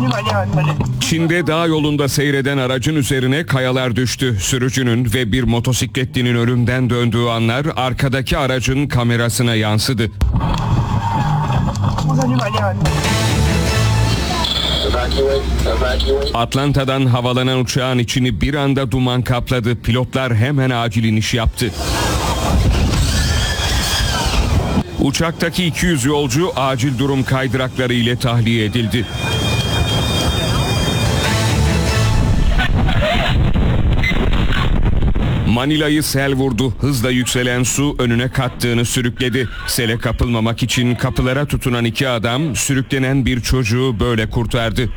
Çin'de dağ yolunda seyreden aracın üzerine kayalar düştü. Sürücünün ve bir motosikletlinin ölümden döndüğü anlar arkadaki aracın kamerasına yansıdı. Atlanta'dan havalanan uçağın içini bir anda duman kapladı. Pilotlar hemen acil iniş yaptı. Uçaktaki 200 yolcu acil durum kaydırakları ile tahliye edildi. Manila'yı sel vurdu. Hızla yükselen su önüne kattığını sürükledi. Sele kapılmamak için kapılara tutunan iki adam sürüklenen bir çocuğu böyle kurtardı.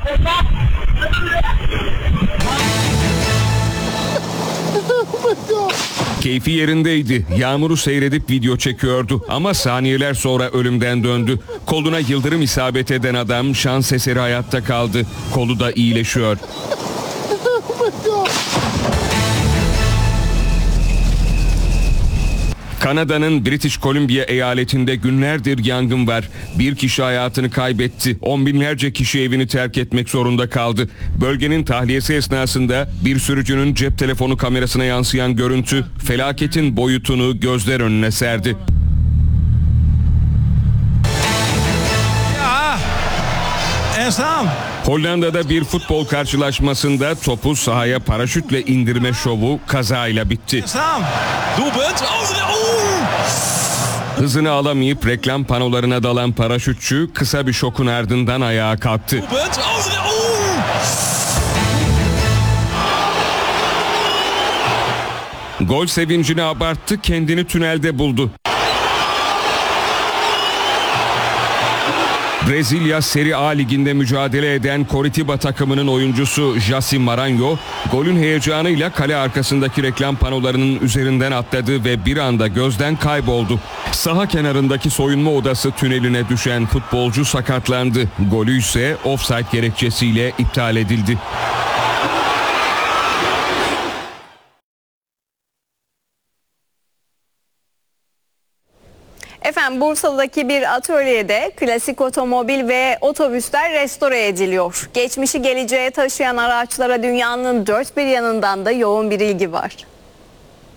Keyfi yerindeydi. Yağmuru seyredip video çekiyordu ama saniyeler sonra ölümden döndü. Koluna yıldırım isabet eden adam şans eseri hayatta kaldı. Kolu da iyileşiyor. Kanada'nın British Columbia eyaletinde günlerdir yangın var. Bir kişi hayatını kaybetti. On binlerce kişi evini terk etmek zorunda kaldı. Bölgenin tahliyesi esnasında bir sürücünün cep telefonu kamerasına yansıyan görüntü felaketin boyutunu gözler önüne serdi. Hollanda'da bir futbol karşılaşmasında topu sahaya paraşütle indirme şovu kazayla bitti. Hızını alamayıp reklam panolarına dalan paraşütçü kısa bir şokun ardından ayağa kalktı. Gol sevincini abarttı, kendini tünelde buldu. Brezilya Serie A liginde mücadele eden Coritiba takımının oyuncusu Jaci Maranhão golün heyecanıyla kale arkasındaki reklam panolarının üzerinden atladı ve bir anda gözden kayboldu. Saha kenarındaki soyunma odası tüneline düşen futbolcu sakatlandı. Golü ise ofsayt gerekçesiyle iptal edildi. Efendim Bursa'daki bir atölyede klasik otomobil ve otobüsler restore ediliyor. Geçmişi geleceğe taşıyan araçlara dünyanın dört bir yanından da yoğun bir ilgi var.